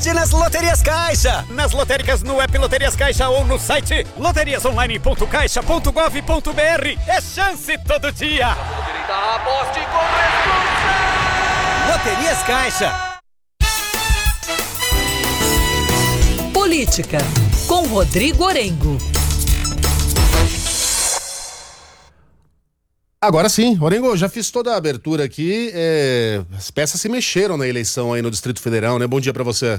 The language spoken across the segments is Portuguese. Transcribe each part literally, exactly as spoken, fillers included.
sorte nas loterias Caixa. Nas lotéricas, no app Loterias Caixa ou no site loterias online ponto caixa ponto gov ponto br. É chance todo dia. Aposte com Loterias Caixa. Política, com Rodrigo Orengo. Agora sim, Orengo, já fiz toda a abertura aqui, é, as peças se mexeram na eleição aí no Distrito Federal, né? Bom dia pra você.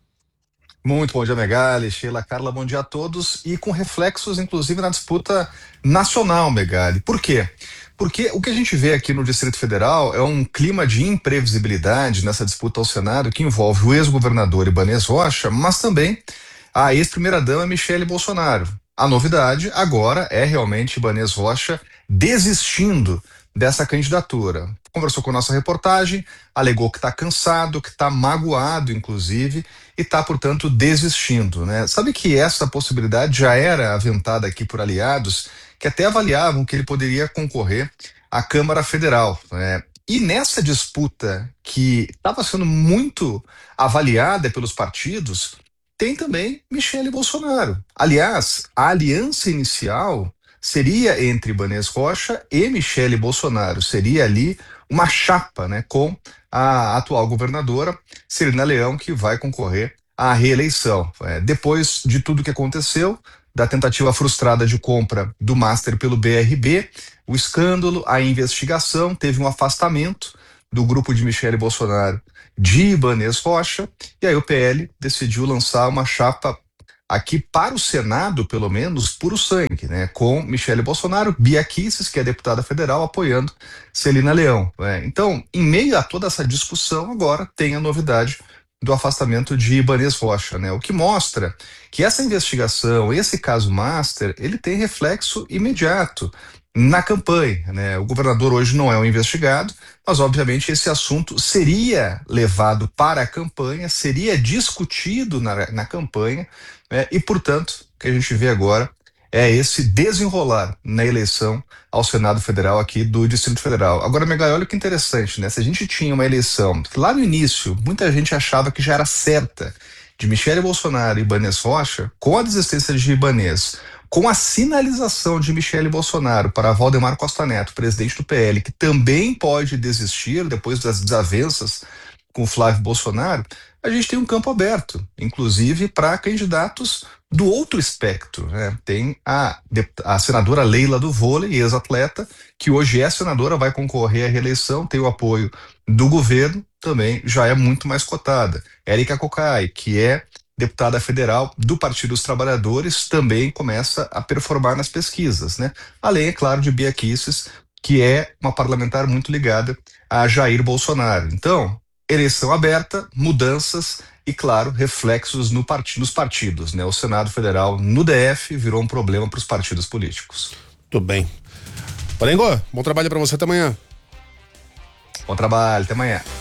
Muito bom dia, Megali, Sheila, Carla, bom dia a todos, e com reflexos inclusive na disputa nacional, Megali. Por quê? Porque o que a gente vê aqui no Distrito Federal é um clima de imprevisibilidade nessa disputa ao Senado que envolve o ex-governador Ibanez Rocha, mas também a ex-primeira-dama Michele Bolsonaro. A novidade agora é realmente Ibanez Rocha desistindo dessa candidatura. Conversou com a nossa reportagem, alegou que está cansado, que está magoado, inclusive, e está, portanto, desistindo, né? Sabe que essa possibilidade já era aventada aqui por aliados que até avaliavam que ele poderia concorrer à Câmara Federal, né? E nessa disputa que estava sendo muito avaliada pelos partidos, tem também Michele Bolsonaro. Aliás, a aliança inicial seria entre Ibanez Rocha e Michele Bolsonaro. Seria ali uma chapa, né, com a atual governadora Celina Leão, que vai concorrer à reeleição. É, depois de tudo que aconteceu, da tentativa frustrada de compra do Master pelo B R B, o escândalo, a investigação, teve um afastamento do grupo de Michele Bolsonaro de Ibanez Rocha, e aí o P L decidiu lançar uma chapa aqui para o Senado, pelo menos, puro sangue, né? Com Michele Bolsonaro, Bia Kicis, que é deputada federal, apoiando Celina Leão. Né? Então, em meio a toda essa discussão, agora tem a novidade do afastamento de Ibanez Rocha, né? O que mostra que essa investigação, esse caso Master, ele tem reflexo imediato na campanha, né? O governador hoje não é um investigado, mas obviamente esse assunto seria levado para a campanha, seria discutido na, na campanha, né? E portanto, o que a gente vê agora é esse desenrolar na eleição ao Senado Federal aqui do Distrito Federal. Agora, Megai, olha que interessante, né? Se a gente tinha uma eleição que lá no início muita gente achava que já era certa, de Michele Bolsonaro e Ibanez Rocha, com a desistência de Ibanez, com a sinalização de Michele Bolsonaro para Valdemar Costa Neto, presidente do P L, que também pode desistir depois das desavenças com Flávio Bolsonaro, a gente tem um campo aberto, inclusive para candidatos do outro espectro, né? Tem a, a senadora Leila do Vôlei, ex-atleta, que hoje é senadora, vai concorrer à reeleição, tem o apoio do governo, também já é muito mais cotada. Érica Cocai, que é deputada federal do Partido dos Trabalhadores, também começa a performar nas pesquisas, né? Além, é claro, de Bia Kicis, que é uma parlamentar muito ligada a Jair Bolsonaro. Então, eleição aberta, mudanças e, claro, reflexos no part... nos partidos, né? O Senado Federal no D F virou um problema para os partidos políticos. Tudo bem. Orengo, bom trabalho para você até amanhã. Bom trabalho, até amanhã.